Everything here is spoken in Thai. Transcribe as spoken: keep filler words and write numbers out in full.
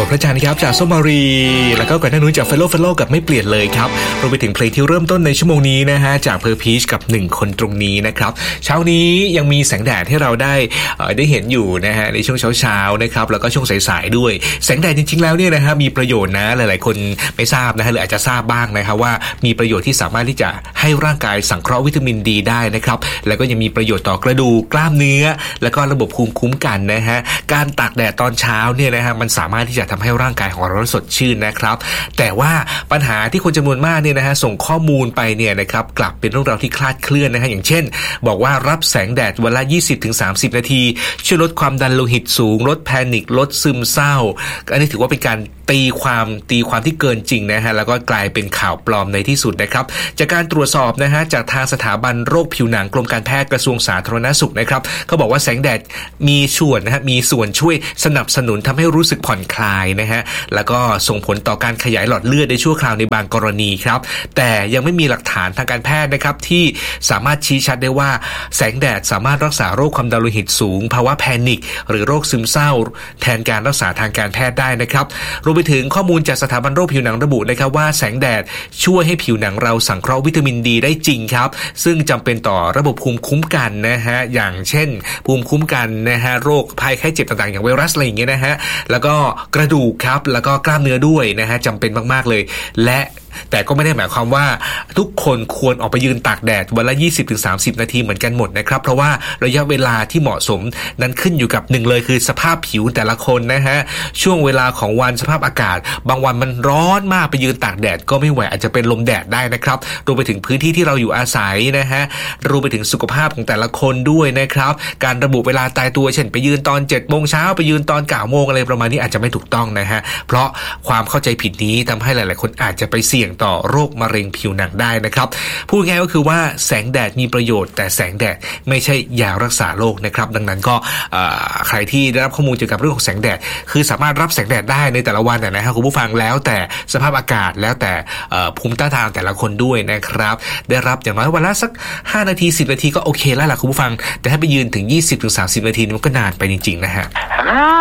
ดพระจันทร์ครับจากส้มมารีแล้วก็ก่อนหน้านู้นจากเฟลโลเฟลโลกับไม่เปลี่ยนเลยครับรวมไปถึงเพลงที่เริ่มต้นในชั่วโมงนี้นะฮะจากเพอร์พีชกับหนึ่งคนตรงนี้นะครับเช้านี้ยังมีแสงแดดให้เราได้ได้เห็นอยู่นะฮะในช่วงเช้าๆนะครับแล้วก็ช่วงสายๆด้วยแสงแดดจริงๆแล้วเนี่ยนะฮะมีประโยชน์นะหลายๆคนไม่ทราบนะฮะหรืออาจจะทราบบ้างนะครับว่ามีประโยชน์ที่สามารถที่จะให้ร่างกายสังเคราะห์วิตามินดีได้นะครับแล้วก็ยังมีประโยชน์ต่อกระดูกกล้ามเนื้อแล้วก็ระบบภูมิคุ้มกันนะฮะการตากแดดตอนเช้าเนี่ยนะฮะมันสามารถที่จะทำให้ร่างกายของเราสดชื่นนะครับแต่ว่าปัญหาที่คนจำนวนมากเนี่ยนะฮะส่งข้อมูลไปเนี่ยนะครับกลับเป็นเรื่องราวที่คลาดเคลื่อนนะฮะอย่างเช่นบอกว่ารับแสงแดดวันละ ยี่สิบถึงสามสิบ นาทีช่วยลดความดันโลหิตสูงลดแพนิคลดซึมเศร้าอันนี้ถือว่าเป็นการตีความตีความที่เกินจริงนะฮะแล้วก็กลายเป็นข่าวปลอมในที่สุดนะครับจากการตรวจสอบนะฮะจากทางสถาบันโรคผิวหนังกรมการแพทย์กระทรวงสาธารณสุขนะครับเขาบอกว่าแสงแดดมีส่วนนะฮะมีส่วนช่วยสนับสนุนทำให้รู้สึกผ่อนคลายนะฮะแล้วก็ส่งผลต่อการขยายหลอดเลือดในชั่วคราวในบางกรณีครับแต่ยังไม่มีหลักฐานทางการแพทย์นะครับที่สามารถชี้ชัดได้ว่าแสงแดดสามารถรักษาโรคความดันโลหิตสูงภาวะแพนิคหรือโรคซึมเศร้าแทนการรักษาทางการแพทย์ได้นะครับรวมไปถึงข้อมูลจากสถาบันโรคผิวหนังระบุนะครับว่าแสงแดดช่วยให้ผิวหนังเราสังเคราะห์วิตามินดีได้จริงครับซึ่งจำเป็นต่อระบบภูมิคุ้มกันนะฮะอย่างเช่นภูมิคุ้มกันนะฮะโรคภัยไข้เจ็บต่างๆอย่างไวรัสอะไรอย่างเงี้ยนะฮะแล้วก็กระดูกครับแล้วก็กล้ามเนื้อด้วยนะฮะจำเป็นมากๆเลยและแต่ก็ไม่ได้หมายความว่าทุกคนควรออกไปยืนตากแดดวันละ ยี่สิบถึงสามสิบ นาทีเหมือนกันหมดนะครับเพราะว่าระยะเวลาที่เหมาะสมนั้นขึ้นอยู่กับหนึ่งเลยคือสภาพผิวแต่ละคนนะฮะช่วงเวลาของวันสภาพอากาศบางวันมันร้อนมากไปยืนตากแดดก็ไม่ไหวอาจจะเป็นลมแดดได้นะครับรวมไปถึงพื้นที่ที่เราอยู่อาศัยนะฮะรวมไปถึงสุขภาพของแต่ละคนด้วยนะครับการระบุเวลาตายตัวเช่นไปยืนตอน เจ็ดโมง เช้าไปยืนตอน เก้าโมงอะไรประมาณนี้อาจจะไม่ถูกต้องนะฮะเพราะความเข้าใจผิดนี้ทำให้หลายๆคนอาจจะไปเสี่ยงต่อโรคมะเร็งผิวหนังได้นะครับพูดง่ายก็คือว่าแสงแดดมีประโยชน์แต่แสงแดดไม่ใช่ยารักษาโรคนะครับดังนั้นก็ใครที่ได้รับข้อมูลเกี่ยวกับเรื่องของแสงแดดคือสามารถรับแสงแดดได้ในแต่ละวันนะฮะคุณผู้ฟังแล้วแต่สภาพอากาศแล้วแต่ภูมิต้านทานแต่ละคนด้วยนะครับได้รับอย่างน้อยวันละสักห้านาทีสิบนาทีก็โอเคแล้วล่ะคุณผู้ฟังแต่ถ้าไปยืนถึง ยี่สิบถึงสามสิบ นาทีมันก็นานไปจริงๆนะฮะ